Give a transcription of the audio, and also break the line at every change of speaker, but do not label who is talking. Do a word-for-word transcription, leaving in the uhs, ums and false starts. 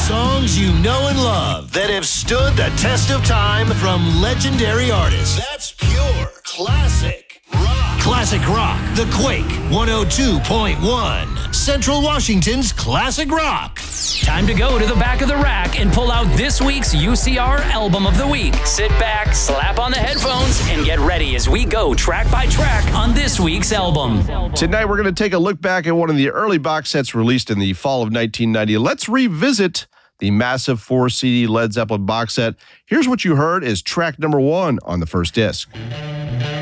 Songs you know and love that have stood the test of time from legendary artists. That's pure classic rock. Classic Rock, The Quake, one oh two point one. Central Washington's Classic Rock.
Time to go to the back of the rack and pull out this week's U C R Album of the Week. Sit back, slap on the headphones, and get ready as we go track by track on this week's album.
Tonight, we're going to take a look back at one of the early box sets released in the fall of nineteen ninety. Let's revisit the massive four C D Led Zeppelin box set. Here's what you heard is track number one on the first disc.